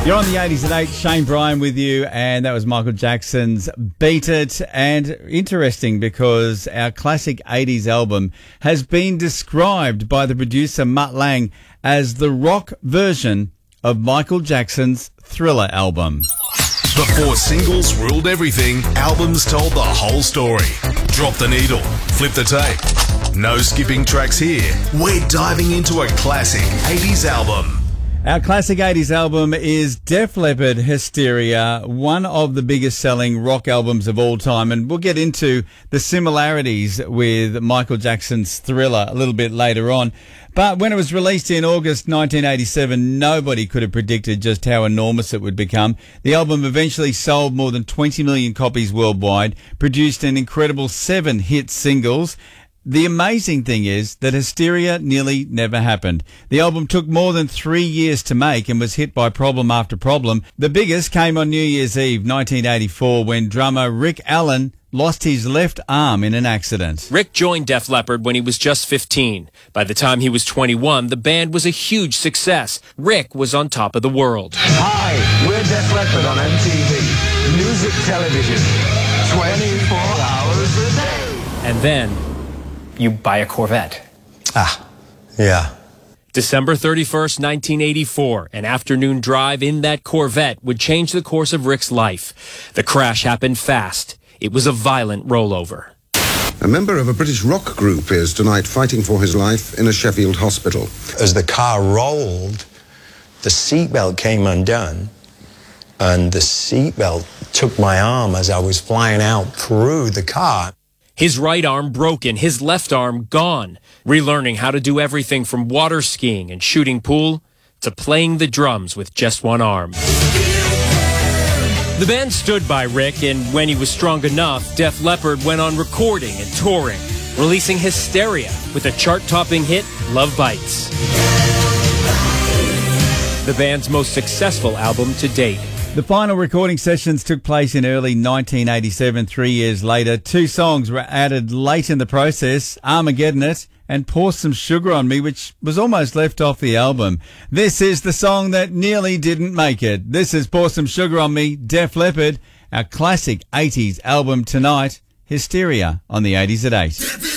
You're on the 80s at 8, Shane Bryan with you, and that was Michael Jackson's Beat It. And interesting because our classic 80s album has been described by the producer Mutt Lange as the rock version of Michael Jackson's Thriller album. Before singles ruled everything, albums told the whole story. Drop the needle, flip the tape. No skipping tracks here. We're diving into a classic 80s album. Our classic 80s album is Def Leppard Hysteria, one of the biggest selling rock albums of all time. And we'll get into the similarities with Michael Jackson's Thriller a little bit later on. But when it was released in August 1987, nobody could have predicted just how enormous it would become. The album eventually sold more than 20 million copies worldwide, produced an incredible 7 hit singles. The amazing thing is that Hysteria nearly never happened. The album took more than 3 years to make and was hit by problem after problem. The biggest came on New Year's Eve 1984 when drummer Rick Allen lost his left arm in an accident. Rick joined Def Leppard when he was just 15. By the time he was 21, the band was a huge success. Rick was on top of the world. Hi, we're Def Leppard on MTV. Music television. 24 hours a day. And then you buy a Corvette. Yeah. December 31st, 1984, an afternoon drive in that Corvette would change the course of Rick's life. The crash happened fast. It was a violent rollover. A member of a British rock group is tonight fighting for his life in a Sheffield hospital. As the car rolled, the seatbelt came undone, and the seatbelt took my arm as I was flying out through the car. His right arm broken, his left arm gone, relearning how to do everything from water skiing and shooting pool to playing the drums with just one arm. The band stood by Rick, and when he was strong enough, Def Leppard went on recording and touring, releasing Hysteria with a chart-topping hit, Love Bites. The band's most successful album to date. The final recording sessions took place in early 1987, 3 years later. 2 songs were added late in the process, Armageddon It and Pour Some Sugar on Me, which was almost left off the album. This is the song that nearly didn't make it. This is Pour Some Sugar on Me, Def Leppard, our classic 80s album tonight, Hysteria on the 80s at 8.